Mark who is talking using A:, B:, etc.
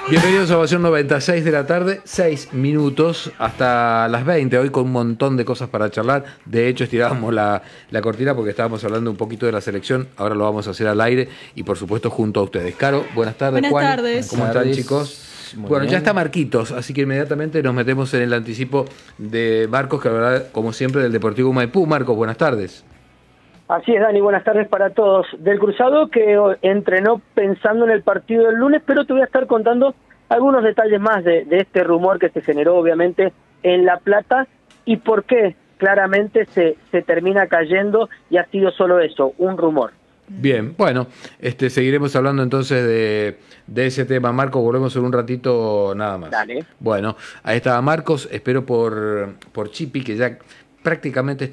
A: Bienvenidos a Ovación 96 de la tarde, 6 minutos hasta las 20, hoy con un montón de cosas para charlar. De hecho, estirábamos la cortina porque estábamos hablando un poquito de la selección, ahora lo vamos a hacer al aire y por supuesto junto a ustedes. Caro, buenas tardes.
B: Buenas
A: Juan,
B: tardes.
A: ¿cómo están, chicos? Bueno, ya está Marquitos, así que inmediatamente nos metemos en el anticipo de Marcos, que hablará como siempre del Deportivo Maipú. Marcos, buenas tardes.
C: Así es, Dani, buenas tardes para todos. Del Cruzado, que entrenó pensando en el partido del lunes, pero te voy a estar contando algunos detalles más de este rumor que se generó, obviamente, en La Plata, y por qué claramente se termina cayendo, y ha sido solo eso, un rumor.
A: Bien, bueno, seguiremos hablando entonces de ese tema. Marcos, volvemos en un ratito nada más.
C: Dale.
A: Bueno, ahí estaba Marcos, espero por Chipi, que ya prácticamente